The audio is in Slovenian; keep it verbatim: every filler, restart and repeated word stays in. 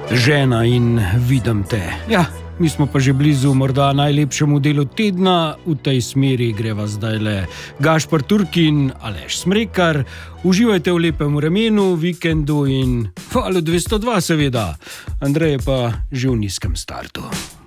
Žena in vidim te. Ja, mi smo pa že blizu morda najlepšemu delu tedna. V tej smeri greva zdajle Gašper Turkin, Aleš Smrekar. Uživajte v lepem vremenu, vikendu in Valu dvesto dva seveda. Andrej je pa že v nizkem startu.